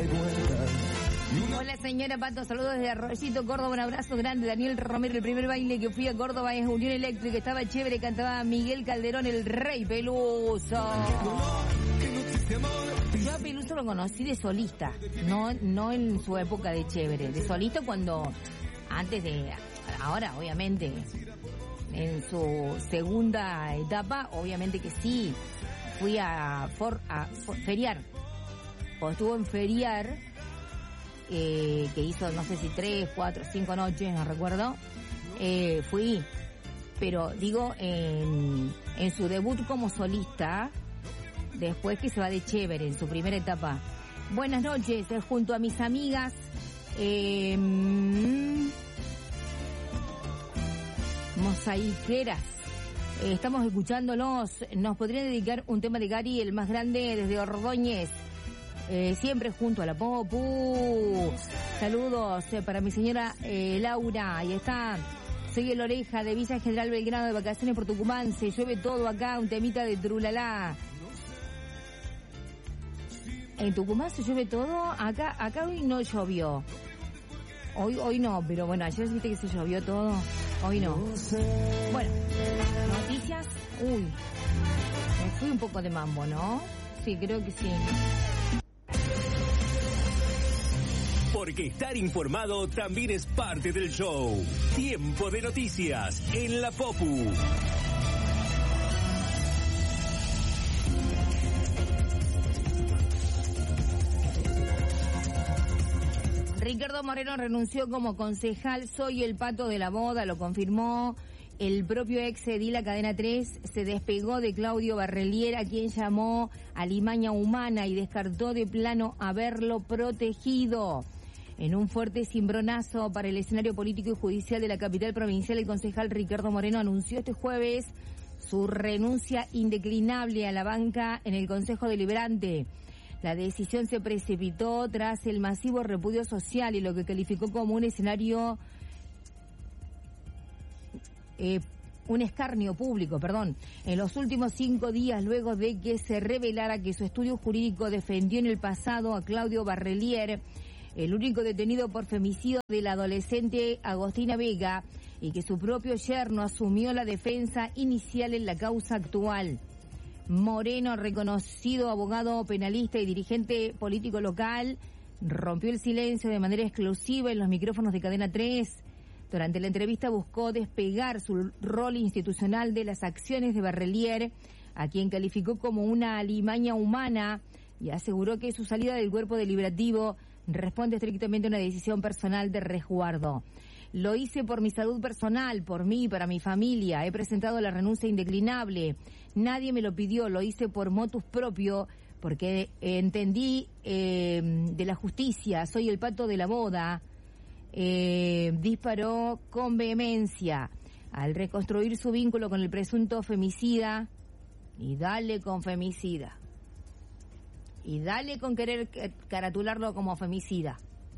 y vuelta. Hola señora Pato, saludos desde Arroyito, Córdoba, un abrazo grande. Daniel Romero, el primer baile que fui a Córdoba es Unión Eléctrica, estaba chévere, cantaba Miguel Calderón, el Rey Peluso. Yo a Peluso lo conocí de solista, no en su época de chévere, de solista antes de, ahora obviamente, en su segunda etapa, obviamente que sí, fui a feriar, o estuvo en feriar, que hizo no sé si 3, 4, 5 noches, no recuerdo, fui, pero digo en su debut como solista, después que se va de chévere en su primera etapa. Buenas noches, junto a mis amigas, mosaiqueras, estamos escuchándolos. Nos podrían dedicar un tema de Gary, el más grande desde Ordóñez, siempre junto a la Popu. Saludos para mi señora Laura. Ahí está. Soy el Oreja de Villa General Belgrano, de vacaciones por Tucumán. Se llueve todo acá, un temita de Trulalá. ¿En Tucumán se llueve todo? Acá hoy no llovió. Hoy no, pero bueno, ayer viste que se llovió todo. Hoy no. Bueno, noticias. Uy, me fui un poco de mambo, ¿no? Sí, creo que sí. Porque estar informado también es parte del show. Tiempo de noticias en la Popu. Ricardo Moreno renunció como concejal. Soy el pato de la boda, lo confirmó el propio ex edil a Cadena 3. Se despegó de Claudio Barrelier, a quien llamó alimaña humana, y descartó de plano haberlo protegido. En un fuerte cimbronazo para el escenario político y judicial de la capital provincial, el concejal Ricardo Moreno anunció este jueves su renuncia indeclinable a la banca en el Consejo Deliberante. La decisión se precipitó tras el masivo repudio social y lo que calificó como un escenario, un escarnio público, en los últimos 5 días, luego de que se revelara que su estudio jurídico defendió en el pasado a Claudio Barrelier, el único detenido por femicidio de la adolescente Agostina Vega, y que su propio yerno asumió la defensa inicial en la causa actual. Moreno, reconocido abogado penalista y dirigente político local, rompió el silencio de manera exclusiva en los micrófonos de Cadena 3. Durante la entrevista buscó despegar su rol institucional de las acciones de Barrelier, a quien calificó como una alimaña humana, y aseguró que su salida del cuerpo deliberativo responde estrictamente a una decisión personal de resguardo. Lo hice por mi salud personal, por mí y para mi familia. He presentado la renuncia indeclinable. Nadie me lo pidió, lo hice por motus propio, porque entendí de la justicia. Soy el pato de la boda. Disparó con vehemencia al reconstruir su vínculo con el presunto femicida. Y dale con femicida. Y dale con querer caratularlo como femicida.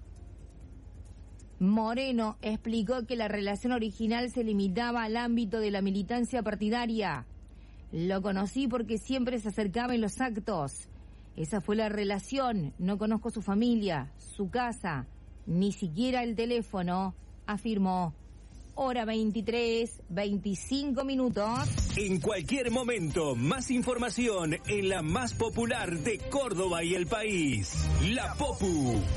Moreno explicó que la relación original se limitaba al ámbito de la militancia partidaria. Lo conocí porque siempre se acercaba en los actos. Esa fue la relación. No conozco su familia, su casa, ni siquiera el teléfono, afirmó. Hora 23, 25 minutos. En cualquier momento, más información en la más popular de Córdoba y el país. La Popu.